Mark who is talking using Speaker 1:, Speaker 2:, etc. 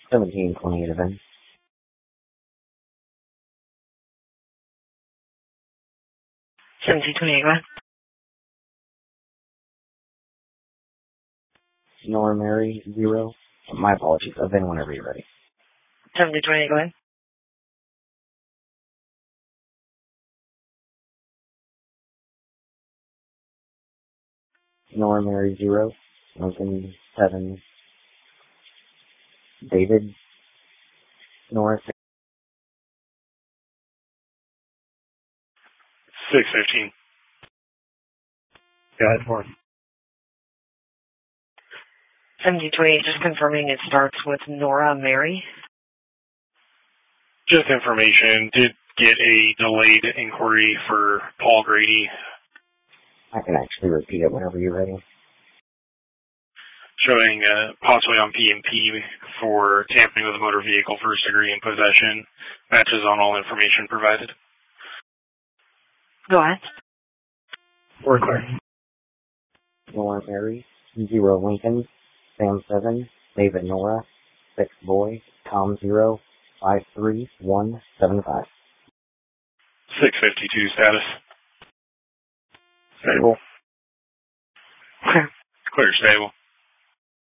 Speaker 1: 1728 event.
Speaker 2: 1728, go ahead.
Speaker 1: Nora Mary, 0. My apologies. Event whenever you're ready.
Speaker 2: 1728, go ahead.
Speaker 1: Nora Mary, 0. Lincoln, 7. David, Nora, 6.
Speaker 3: 615.
Speaker 4: Go ahead for it.
Speaker 2: 1728, just confirming it starts with Nora Mary.
Speaker 3: Just information. Did get a delayed inquiry for Paul Grady.
Speaker 1: I can actually repeat it whenever you're ready.
Speaker 3: Showing possibly on P&P for tampering with a motor vehicle, first degree in possession. Matches on all information provided.
Speaker 2: Go ahead.
Speaker 4: We're clear.
Speaker 1: Nora Mary, 0. Lincoln, Sam, 7. David, Nora, 6. Boy, Tom, 0. 53175.
Speaker 3: 652 status.
Speaker 1: Stable.
Speaker 2: Clear.
Speaker 3: Clear, stable.